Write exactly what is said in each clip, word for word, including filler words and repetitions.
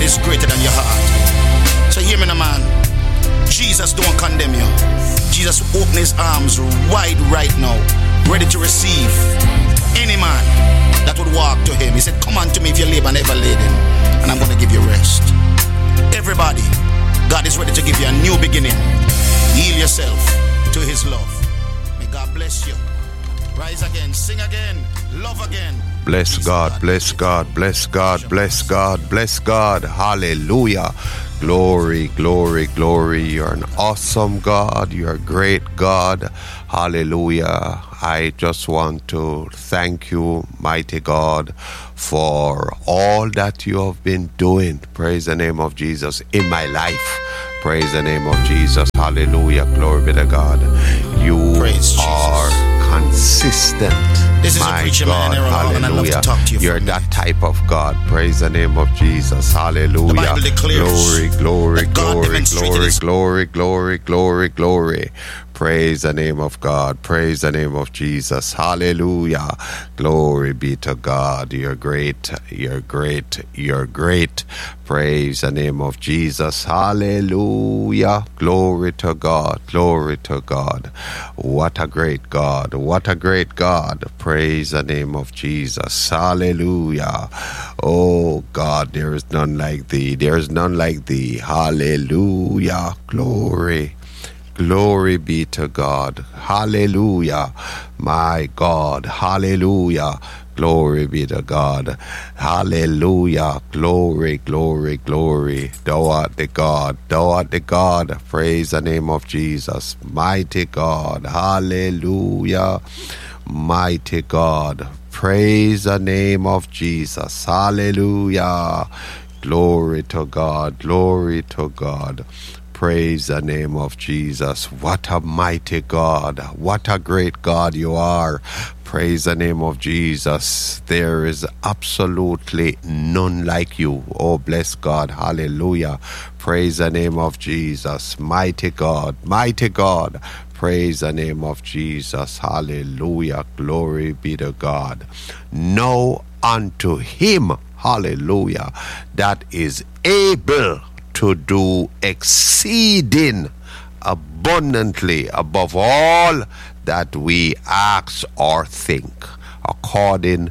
God is greater than your heart. So hear me now, man. Jesus don't condemn you. Jesus open his arms wide right now, ready to receive any man that would walk to him. He said, come unto me if you labor and ever laden, and I'm going to give you rest. Everybody, God is ready to give you a new beginning. Yield yourself to his love. May God bless you. Rise again, sing again, love again. Bless God, bless God, bless God, bless God, bless God. Hallelujah. Glory, glory, glory. You're an awesome God. You're a great God. Hallelujah. I just want to thank you, mighty God, for all that you have been doing. Praise the name of Jesus in my life. Praise the name of Jesus. Hallelujah. Glory be to God. You Praise are Jesus. Consistent. This is my a preacher God, man, hallelujah. and I love to talk to you. You're that type of God. Praise the name of Jesus. Hallelujah. The Bible declares glory, glory, glory, glory, his... glory, glory, glory, glory. Praise the name of God. Praise the name of Jesus. Hallelujah. Glory be to God. You're great. You're great. You're great. Praise the name of Jesus. Hallelujah. Glory to God. Glory to God. What a great God. What a great God. Praise the name of Jesus. Hallelujah. Oh God, there is none like thee. There is none like thee. Hallelujah. Glory. Glory be to God. Hallelujah. My God. Hallelujah. Glory be to God. Hallelujah. Glory, glory, glory. Thou art the God. Thou art the God. Praise the name of Jesus. Mighty God. Hallelujah. Mighty God. Praise the name of Jesus. Hallelujah. Glory to God. Glory to God. Praise the name of Jesus. What a mighty God. What a great God you are. Praise the name of Jesus. There is absolutely none like you. Oh, bless God. Hallelujah. Praise the name of Jesus. Mighty God. Mighty God. Praise the name of Jesus. Hallelujah. Glory be to God. Now unto him, hallelujah, that is able to do exceeding abundantly above all that we ask or think, according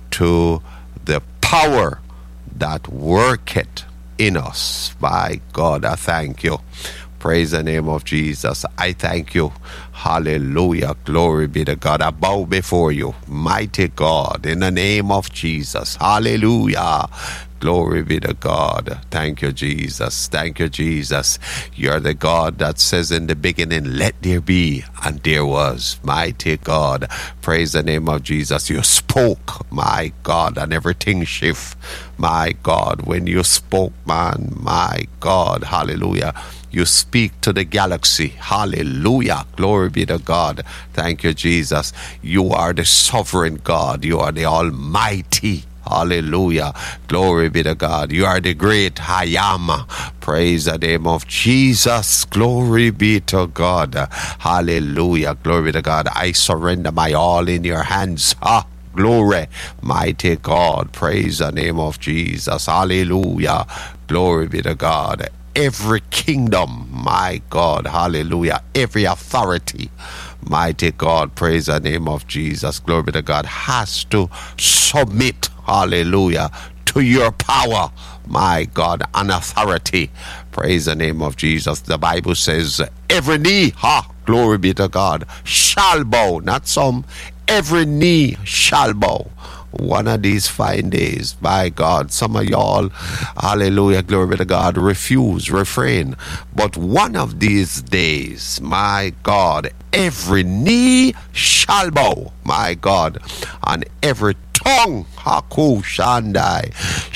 to the power that worketh in us. My God, I thank you. Praise the name of Jesus. I thank you. Hallelujah. Glory be to God. I bow before you, mighty God, in the name of Jesus. Hallelujah. Glory be to God. Thank you, Jesus. Thank you, Jesus. You're the God that says in the beginning, let there be, and there was. Mighty God. Praise the name of Jesus. You spoke, my God, and everything shift. My God, when you spoke, man, my God, hallelujah. You speak to the galaxy. Hallelujah. Glory be to God. Thank you, Jesus. You are the sovereign God. You are the Almighty. Hallelujah. Glory be to God. You are the great I am. Praise the name of Jesus. Glory be to God. Hallelujah. Glory be to God. I surrender my all in your hands. Ah. Glory, mighty God. Praise the name of Jesus. Hallelujah. Glory be to God. Every kingdom, my God, hallelujah, every authority, mighty God, praise the name of Jesus, glory be to God, has to submit, hallelujah, to your power, my God, and authority. Praise the name of Jesus. The Bible says, every knee, ha, glory be to God, shall bow, not some, every knee shall bow. One of these fine days, by God, some of y'all, hallelujah, glory be to God, refuse, refrain. But one of these days, my God, every knee shall bow, my God, and every tongue, haku shandai,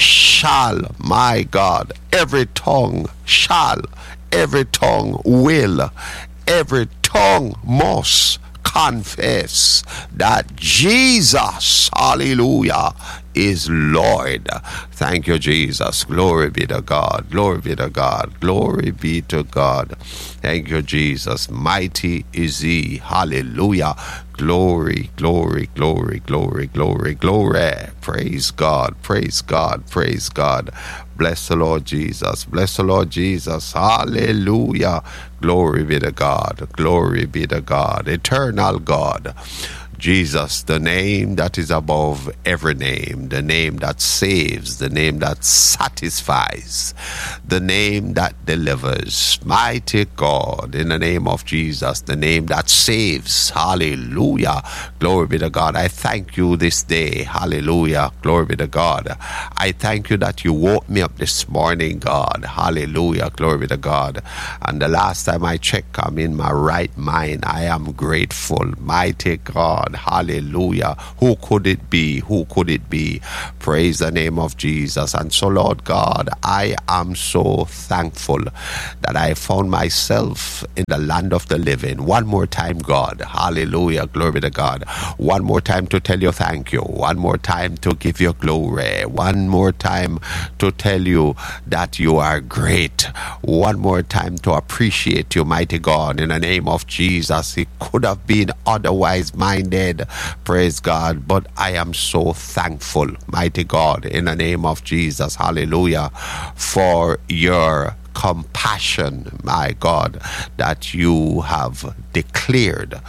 shall, my God, every tongue shall, every tongue will, every tongue must confess that Jesus, hallelujah, is Lord. Thank you, Jesus. Glory be to God. Glory be to God. Glory be to God. Thank you, Jesus. Mighty is he. Hallelujah. Glory, glory, glory, glory, glory, glory. Praise God. Praise God. Praise God. Bless the Lord Jesus. Bless the Lord Jesus. Hallelujah. Glory be to God. Glory be to God. Eternal God. Jesus, the name that is above every name, the name that saves, the name that satisfies, the name that delivers. Mighty God, in the name of Jesus, the name that saves. Hallelujah. Glory be to God. I thank you this day. Hallelujah. Glory be to God. I thank you that you woke me up this morning, God. Hallelujah. Glory be to God. And the last time I checked, I'm in my right mind. I am grateful. Mighty God. Hallelujah. Who could it be? Who could it be? Praise the name of Jesus. And so, Lord God, I am so thankful that I found myself in the land of the living. One more time, God. Hallelujah. Glory to God. One more time to tell you thank you. One more time to give you glory. One more time to tell you that you are great. One more time to appreciate you, mighty God. In the name of Jesus, it could have been otherwise minded. Praise God. But I am so thankful, mighty God, in the name of Jesus. Hallelujah. For your compassion, my God, that you have declared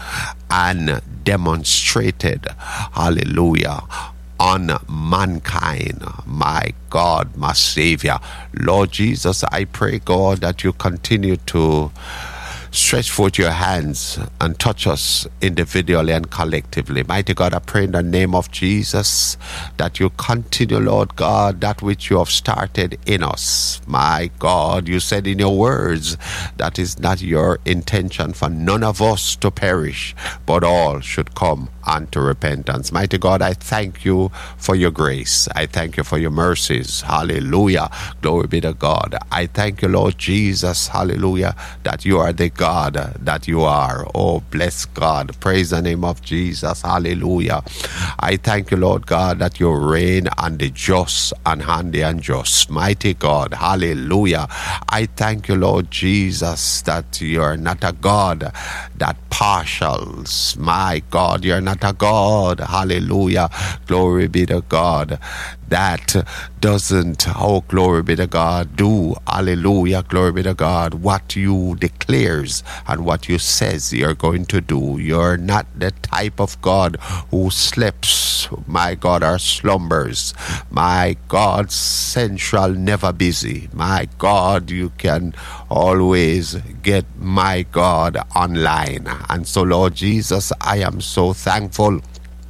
and demonstrated. Hallelujah. On mankind, my God, my Savior. Lord Jesus, I pray, God, that you continue to stretch forth your hands and touch us individually and collectively. Mighty God, I pray in the name of Jesus that you continue, Lord God, that which you have started in us. My God, you said in your words that is not your intention for none of us to perish, but all should come unto repentance. Mighty God, I thank you for your grace. I thank you for your mercies. Hallelujah. Glory be to God. I thank you, Lord Jesus. Hallelujah. That you are the God that you are. Oh, bless God. Praise the name of Jesus. Hallelujah. I thank you, Lord God, that you reign on the just and on the unjust. Mighty God. Hallelujah. I thank you, Lord Jesus, that you are not a God that partials. My God, you're not a God. Hallelujah. Glory be to God. That doesn't, oh, glory be to God, do, hallelujah, glory be to God, what you declares and what you says you're going to do. You're not the type of God who sleeps, my God, or slumbers. My God, central, never busy. My God, you can always get, my God, online. And so, Lord Jesus, I am so thankful.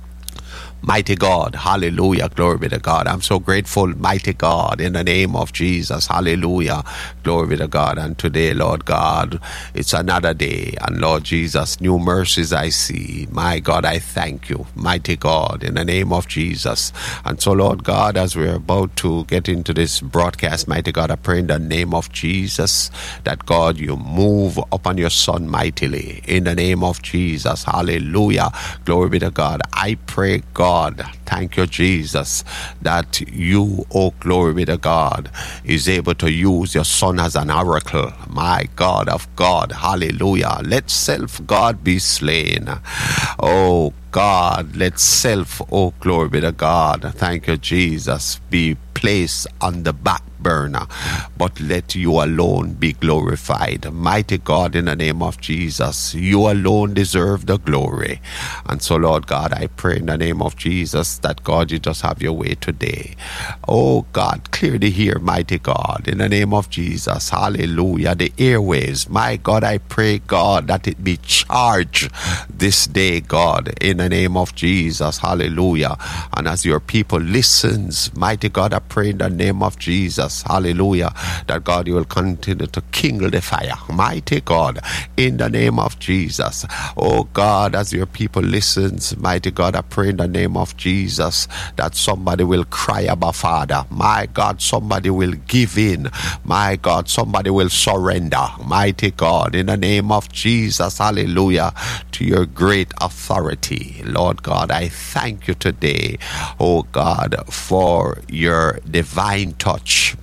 Mighty God, hallelujah, glory be to God. I'm so grateful, mighty God, in the name of Jesus, hallelujah, glory be to God. And today, Lord God, it's another day, and Lord Jesus, new mercies I see. My God, I thank you, mighty God, in the name of Jesus. And so, Lord God, as we're about to get into this broadcast, mighty God, I pray in the name of Jesus that, God, you move upon your Son mightily, in the name of Jesus, hallelujah, glory be to God. I pray, God, God, thank you, Jesus, that you, oh, glory be to God, is able to use your Son as an oracle. My God of God, hallelujah. Let self, God, be slain. Oh, God, let self, oh, glory be to God, thank you, Jesus, be placed on the back burner, but let you alone be glorified. Mighty God, in the name of Jesus, you alone deserve the glory. And so, Lord God, I pray in the name of Jesus that, God, you just have your way today. Oh, God, clear the ear, mighty God, in the name of Jesus. Hallelujah. The airways, my God, I pray, God, that it be charged this day, God, in the name of Jesus. Hallelujah. And as your people listens, mighty God, I pray in the name of Jesus, hallelujah, that, God, you will continue to kindle the fire, mighty God, in the name of Jesus. Oh, God, as your people listens, mighty God, I pray in the name of Jesus that somebody will cry, Abba, Father. My God, somebody will give in. My God, somebody will surrender, mighty God, in the name of Jesus, hallelujah, to your great authority. Lord God, I thank you today, oh God, for your divine touch,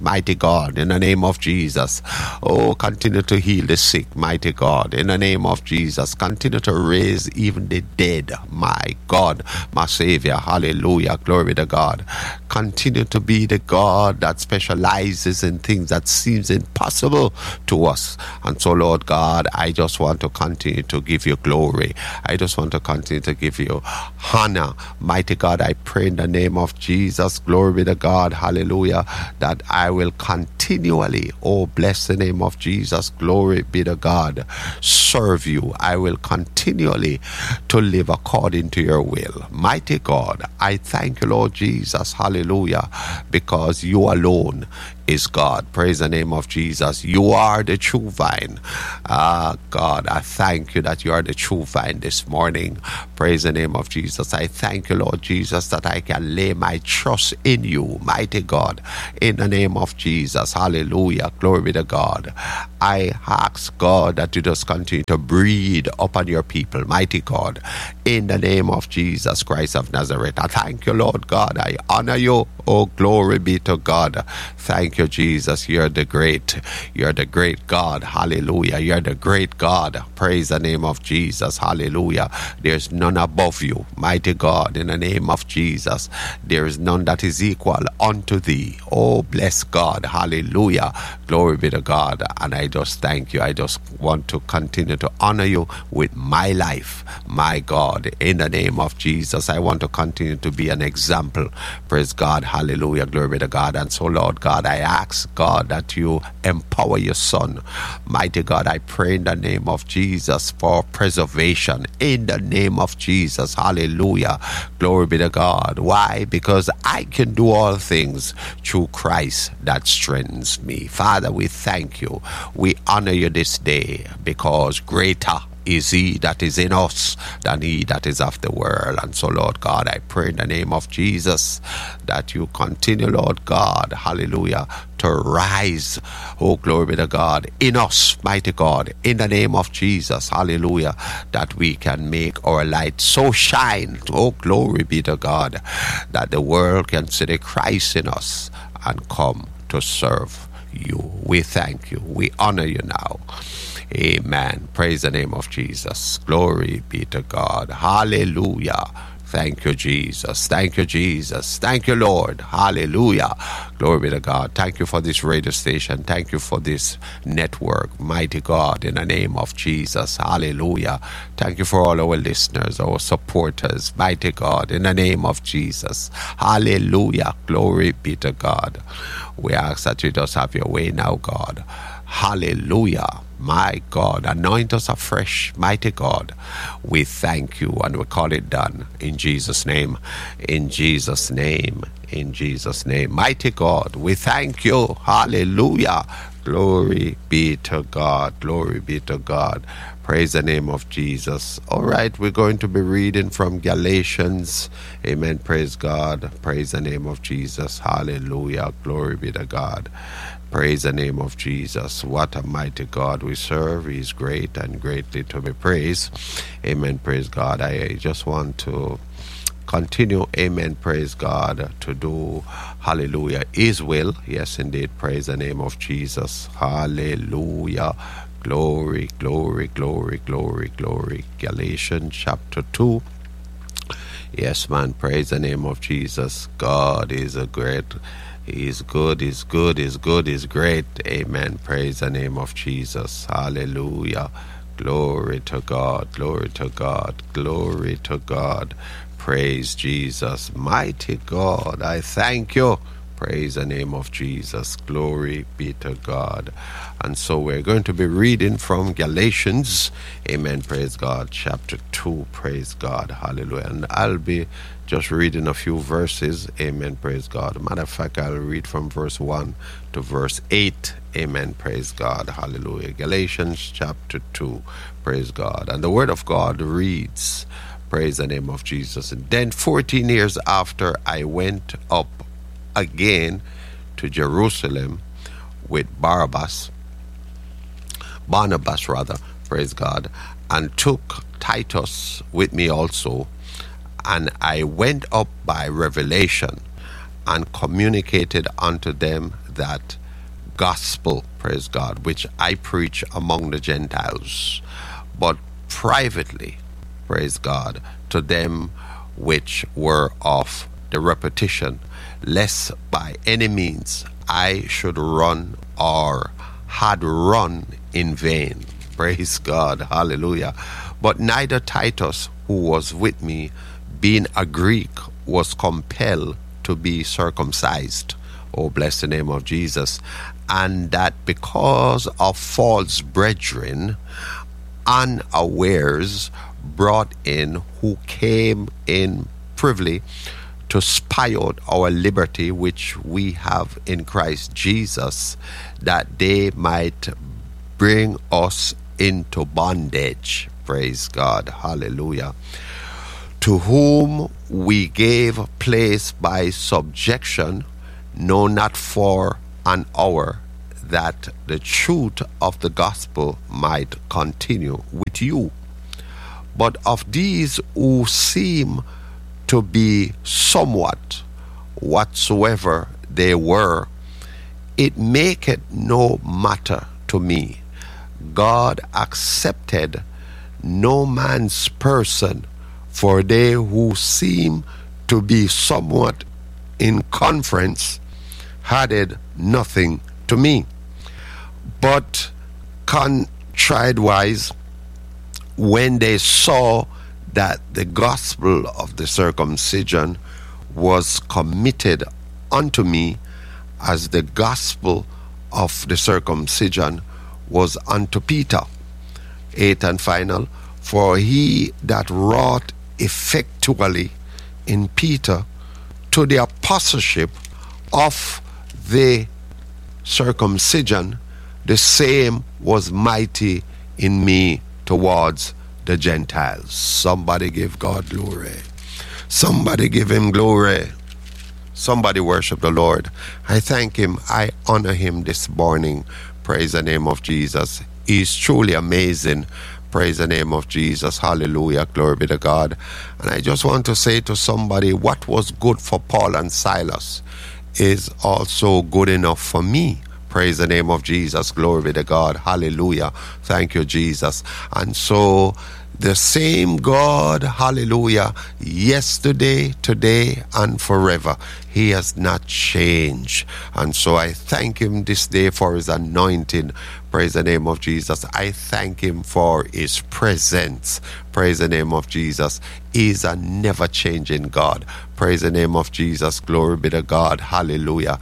mighty God, in the name of Jesus. Oh, continue to heal the sick, mighty God, in the name of Jesus. Continue to raise even the dead, my God, my Savior. Hallelujah. Glory to God. Continue to be the God that specializes in things that seems impossible to us. And so, Lord God, I just want to continue to give you glory. I just want to continue to give you honor. Mighty God, I pray in the name of Jesus, glory be to God, hallelujah, that I will continually, oh, bless the name of Jesus, glory be to God, serve you. I will continually to live according to your will. Mighty God, I thank you, Lord Jesus, hallelujah, because you alone is God. Praise the name of Jesus. You are the true vine. Ah, God, I thank you that you are the true vine this morning. Praise the name of Jesus. I thank you, Lord Jesus, that I can lay my trust in you, mighty God, in the name of Jesus. Hallelujah. Glory be to God. I ask, God, that you just continue to breathe upon your people, mighty God, in the name of Jesus Christ of Nazareth. I thank you, Lord God. I honor you. Oh, glory be to God. Thank you, Jesus. You're the great. You're the great God. Hallelujah. You're the great God. Praise the name of Jesus. Hallelujah. There's none above you, mighty God, in the name of Jesus. There is none that is equal unto thee. Oh, bless God. Hallelujah. Glory be to God. And I just thank you. I just want to continue to honor you with my life, my God, in the name of Jesus. I want to continue to be an example. Praise God. Hallelujah. Glory be to God. And so, Lord God, I ask, God, that you empower your son. Mighty God, I pray in the name of Jesus for preservation. In the name of Jesus. Hallelujah. Glory be to God. Why? Because I can do all things through Christ that strengthens me. Father, we thank you. We honor you this day because greater is he that is in us than he that is of the world. And so, Lord God, I pray in the name of Jesus that you continue, Lord God, hallelujah, to rise, oh, glory be to God, in us, mighty God, in the name of Jesus, hallelujah, that we can make our light so shine, oh, glory be to God, that the world can see the Christ in us and come to serve you. We thank you. We honor you now. Amen. Praise the name of Jesus. Glory be to God. Hallelujah. Thank you, Jesus. Thank you, Jesus. Thank you, Lord. Hallelujah. Glory be to God. Thank you for this radio station. Thank you for this network. Mighty God, in the name of Jesus. Hallelujah. Thank you for all our listeners, our supporters. Mighty God, in the name of Jesus. Hallelujah. Glory be to God. We ask that you just have your way now, God. Hallelujah. My God, anoint us afresh, mighty God. We thank you and we call it done in Jesus' name, in Jesus' name, in Jesus' name. Mighty God, we thank you. Hallelujah. Glory be to God. Glory be to God. Praise the name of Jesus. All right, we're going to be reading from Galatians. Amen. Praise God. Praise the name of Jesus. Hallelujah. Glory be to God. Praise the name of Jesus. What a mighty God we serve. He is great and greatly to be praised. Amen. Praise God. I just want to continue, amen, praise God, to do, hallelujah, His will. Yes, indeed. Praise the name of Jesus. Hallelujah. Glory, glory, glory, glory, glory. Galatians chapter two. Yes, man. Praise the name of Jesus. God is a great He's good, he's good, he's good, he's great. Amen. Praise the name of Jesus. Hallelujah. Glory to God, glory to God, glory to God. Praise Jesus. Mighty God, I thank you. Praise the name of Jesus. Glory be to God. And so we're going to be reading from Galatians. Amen. Praise God. Chapter two. Praise God. Hallelujah. And I'll be just reading a few verses. Amen. Praise God. Matter of fact, I'll read from verse one to verse eight. Amen. Praise God. Hallelujah. Galatians chapter two. Praise God. And the word of God reads, praise the name of Jesus. And then fourteen years after, I went up again to Jerusalem with Barabbas, Barnabas rather, praise God, and took Titus with me also. And I went up by revelation and communicated unto them that gospel, praise God, which I preach among the Gentiles, but privately, praise God, to them which were of the repetition, lest by any means I should run or had run in vain. Praise God, hallelujah. But neither Titus, who was with me, being a Greek, was compelled to be circumcised. Oh, bless the name of Jesus. And that because of false brethren, unawares brought in, who came in privily to spy out our liberty which we have in Christ Jesus, that they might bring us into bondage. Praise God, hallelujah. To whom we gave place by subjection, no, not for an hour, that the truth of the gospel might continue with you. But of these who seem to be somewhat whatsoever they were, it maketh no matter to me. God accepted no man's person, for they who seem to be somewhat in conference added nothing to me. But contrariwise, when they saw that the gospel of the circumcision was committed unto me, as the gospel of the circumcision was unto Peter. Eighth and final, for he that wrought effectually in Peter to the apostleship of the circumcision, the same was mighty in me towards the Gentiles. Somebody give God glory. Somebody give him glory. Somebody worship the Lord. I thank him. I honor him this morning. Praise the name of Jesus. He's truly amazing. Praise the name of Jesus. Hallelujah. Glory be to God. And I just want to say to somebody, what was good for Paul and Silas is also good enough for me. Praise the name of Jesus. Glory be to God. Hallelujah. Thank you, Jesus. And so the same God, hallelujah, yesterday, today, and forever. He has not changed. And so I thank him this day for his anointing. Praise the name of Jesus. I thank him for his presence. Praise the name of Jesus. He's a never-changing God. Praise the name of Jesus. Glory be to God. Hallelujah.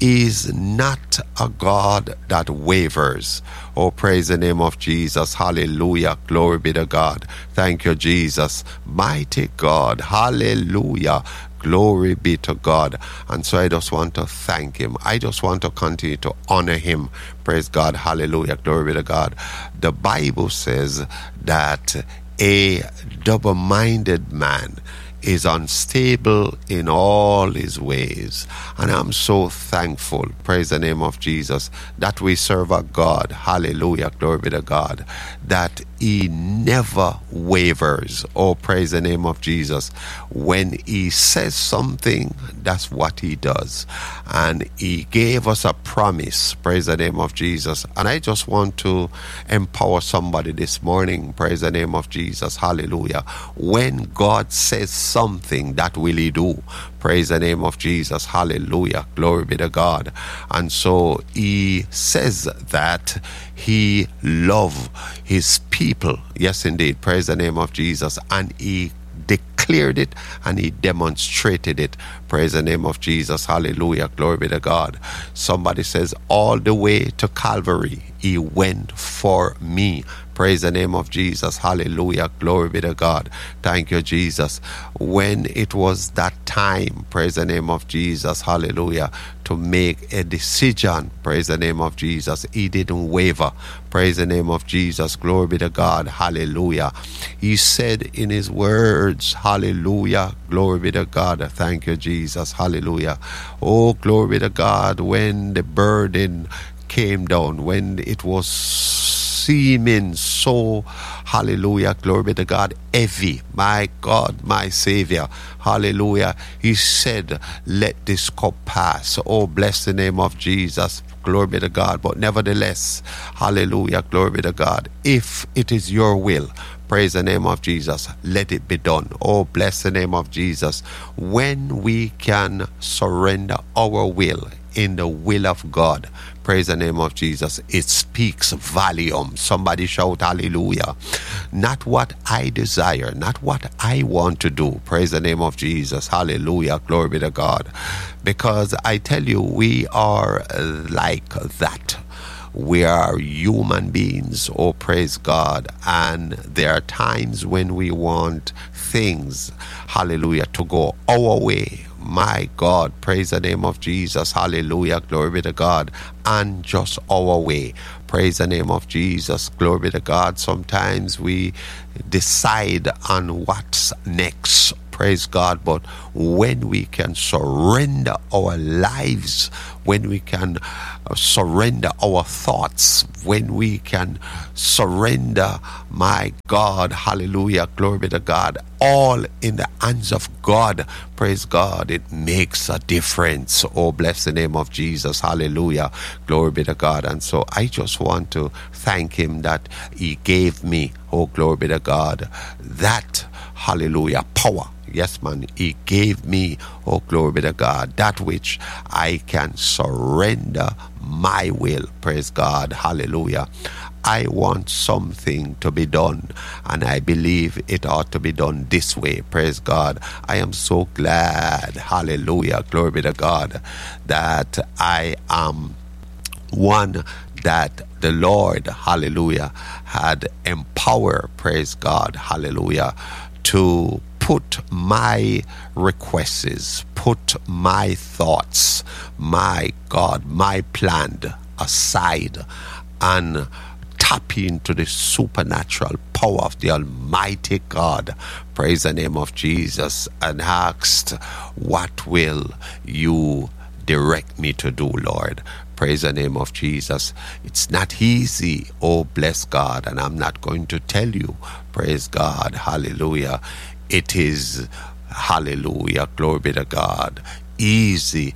Is not a God that wavers. Oh, praise the name of Jesus. Hallelujah. Glory be to God. Thank you, Jesus. Mighty God. Hallelujah. Glory be to God. And so I just want to thank him. I just want to continue to honor him. Praise God. Hallelujah. Glory be to God. The Bible says that a double-minded man is unstable in all his ways. And I'm so thankful, praise the name of Jesus, that we serve a God, hallelujah, glory be to God, that he never wavers. Oh, praise the name of Jesus. When he says something, that's what he does. And he gave us a promise, praise the name of Jesus. And I just want to empower somebody this morning, praise the name of Jesus, hallelujah. When God says something, that will he do. Praise the name of Jesus. Hallelujah. Glory be to God. And so he says that he loves his people. Yes, indeed. Praise the name of Jesus. And he declared it and he demonstrated it. Praise the name of Jesus. Hallelujah. Glory be to God. Somebody says, all the way to Calvary, he went for me. Praise the name of Jesus. Hallelujah. Glory be to God. Thank you, Jesus. When it was that time, praise the name of Jesus. Hallelujah. To make a decision, praise the name of Jesus. He didn't waver. Praise the name of Jesus. Glory be to God. Hallelujah. He said in his words, hallelujah. Glory be to God. Thank you, Jesus. Hallelujah. Oh, glory be to God. When the burden came down, when it was seeming so, hallelujah, glory be to God, heavy. My God, my Savior, hallelujah. He said, let this cup pass. Oh, bless the name of Jesus. Glory be to God. But nevertheless, hallelujah, glory be to God. If it is your will, praise the name of Jesus, let it be done. Oh, bless the name of Jesus. When we can surrender our will in the will of God, praise the name of Jesus, it speaks volume. Somebody shout hallelujah. Not what I desire, not what I want to do. Praise the name of Jesus. Hallelujah. Glory be to God. Because I tell you, we are like that. We are human beings, oh praise God, and there are times when we want things, hallelujah, to go our way. My God, praise the name of Jesus, hallelujah, glory be to God, and just our way. Praise the name of Jesus, glory be to God. Sometimes we decide on what's next, praise God, but when we can surrender our lives, when we can surrender our thoughts, when we can surrender, my God, hallelujah, glory be to God, all in the hands of God, praise God, it makes a difference. Oh, bless the name of Jesus, hallelujah, glory be to God. And so I just want to thank him that he gave me, oh, glory be to God, that, hallelujah, power. Yes, man, he gave me, oh, glory be to God, that which I can surrender my will, praise God, hallelujah. I want something to be done, and I believe it ought to be done this way, praise God. I am so glad, hallelujah, glory be to God, that I am one that the Lord, hallelujah, had empowered, praise God, hallelujah, to put my requests, put my thoughts, my God, my plan aside and tap into the supernatural power of the Almighty God, praise the name of Jesus, and asked, what will you direct me to do, Lord? Praise the name of Jesus. It's not easy, oh bless God, and I'm not going to tell you, praise God, hallelujah. It is, hallelujah, glory be to God, easy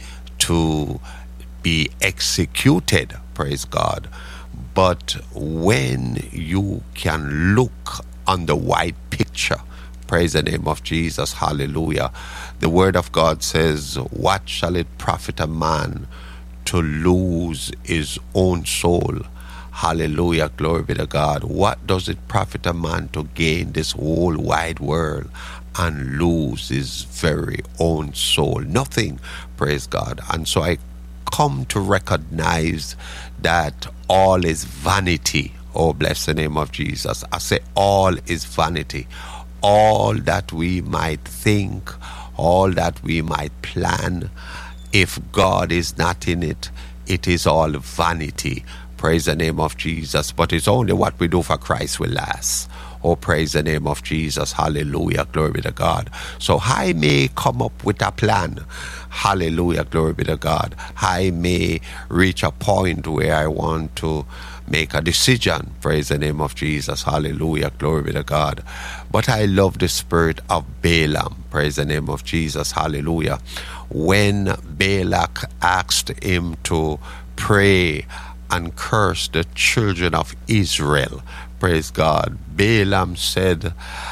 to be executed, praise God. But when you can look on the wide picture, praise the name of Jesus, hallelujah. The word of God says, what shall it profit a man to lose his own soul? Hallelujah, glory be to God. What does it profit a man to gain this whole wide world and lose his very own soul? Nothing, praise God. And so I come to recognize that all is vanity. Oh, bless the name of Jesus. I say all is vanity. All that we might think, all that we might plan, if God is not in it, it is all vanity. Praise the name of Jesus. But it's only what we do for Christ will last. Oh, praise the name of Jesus. Hallelujah. Glory be to God. So I may come up with a plan. Hallelujah. Glory be to God. I may reach a point where I want to make a decision. Praise the name of Jesus. Hallelujah. Glory be to God. But I love the spirit of Balaam. Praise the name of Jesus. Hallelujah. When Balak asked him to pray and curse the children of Israel, praise God, Balaam said,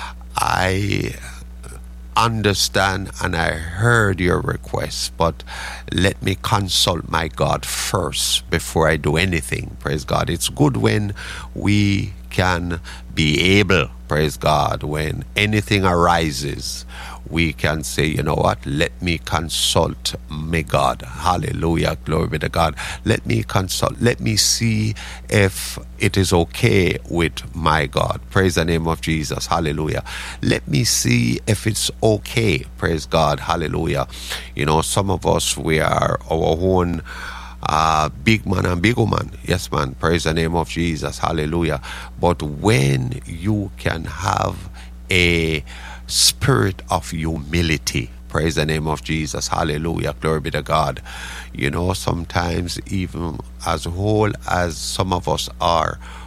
I understand and I heard your request, but let me consult my God first before I do anything. Praise God. It's good when we can be able, praise God, when anything arises, we can say, you know what, let me consult my God. Hallelujah, glory be to God. Let me consult, let me see if it is okay with my God. Praise the name of Jesus, hallelujah. Let me see if it's okay, praise God, hallelujah. You know, some of us, we are our own Uh, big man and big woman. Yes, man. Praise the name of Jesus. Hallelujah. But when you can have a spirit of humility, praise the name of Jesus. Hallelujah. Glory be to God. You know, sometimes even as whole as some of us are,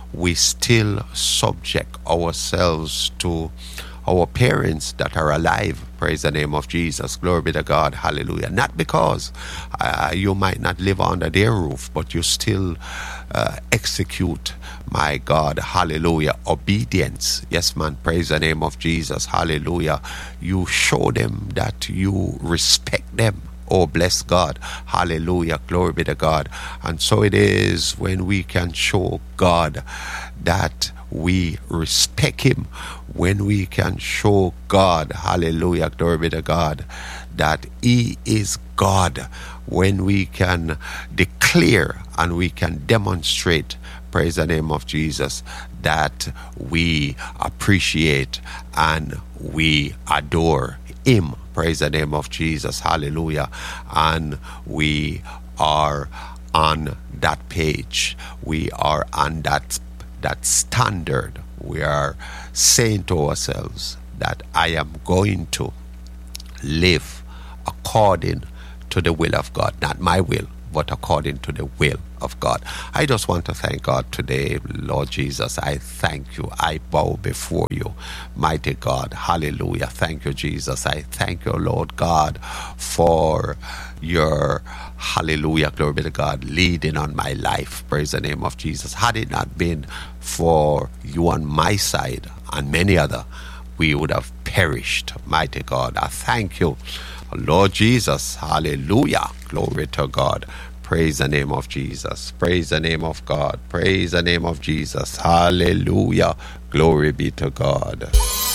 we still subject ourselves to our parents that are alive. Praise the name of Jesus. Glory be to God. Hallelujah. Not because uh, you might not live under their roof, but you still uh, execute, my God, hallelujah, obedience. Yes, man. Praise the name of Jesus. Hallelujah. You show them that you respect them. Oh, bless God. Hallelujah. Glory be to God. And so it is when we can show God that we respect him, when we can show God, hallelujah, glory be to God, that he is God, when we can declare and we can demonstrate, praise the name of Jesus, that we appreciate and we adore him. Praise the name of Jesus. Hallelujah. And we are on that page. We are on that that standard. We are saying to ourselves that I am going to live according to the will of God. Not my will, but according to the will of God. I just want to thank God today, Lord Jesus. I thank you. I bow before you, mighty God. Hallelujah. Thank you, Jesus. I thank you, Lord God, for your, hallelujah, glory be to God, leading on my life. Praise the name of Jesus. Had it not been for you on my side and many other, we would have perished, mighty God. I thank you, Lord Jesus. Hallelujah. Glory to God. Praise the name of Jesus. Praise the name of God. Praise the name of Jesus. Hallelujah. Glory be to God.